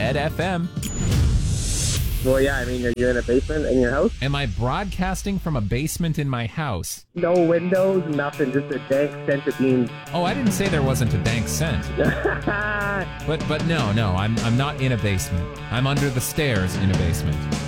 Ed FM. Well, yeah, I mean, are you in a basement in your house? Am I broadcasting from a basement in my house? No windows, nothing, just a dank scent of beans. Oh, I didn't say there wasn't a dank scent. But no, I'm not in a basement. I'm under the stairs in a basement.